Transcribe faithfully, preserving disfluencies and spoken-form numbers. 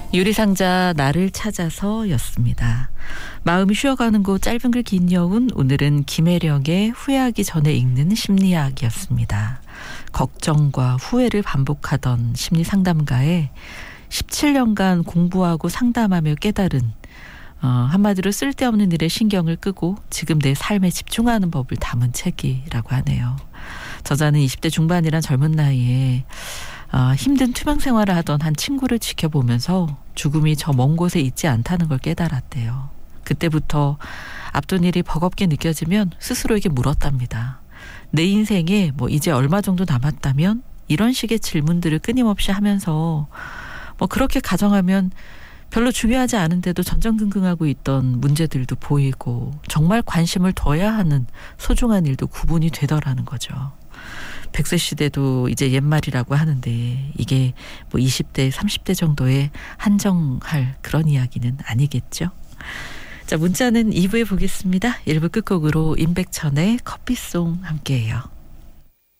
유리상자 나를 찾아서였습니다. 마음이 쉬어가는 곳 짧은 글 긴 여운, 오늘은 김혜령의 후회하기 전에 읽는 심리학이었습니다. 걱정과 후회를 반복하던 심리상담가의 십칠 년간 공부하고 상담하며 깨달은 어, 한마디로 쓸데없는 일에 신경을 끄고 지금 내 삶에 집중하는 법을 담은 책이라고 하네요. 저자는 이십 대 중반이란 젊은 나이에 어, 힘든 투병 생활을 하던 한 친구를 지켜보면서 죽음이 저 먼 곳에 있지 않다는 걸 깨달았대요. 그때부터 앞둔 일이 버겁게 느껴지면 스스로에게 물었답니다. 내 인생에 뭐 이제 얼마 정도 남았다면? 이런 식의 질문들을 끊임없이 하면서 뭐 그렇게 가정하면 별로 중요하지 않은데도 전전긍긍하고 있던 문제들도 보이고 정말 관심을 둬야 하는 소중한 일도 구분이 되더라는 거죠. 백세 시대도 이제 옛말이라고 하는데 이게 뭐 이십 대, 삼십 대 정도에 한정할 그런 이야기는 아니겠죠. 자, 문자는 이 부에 보겠습니다. 일 부 끝곡으로 임백천의 커피송 함께해요.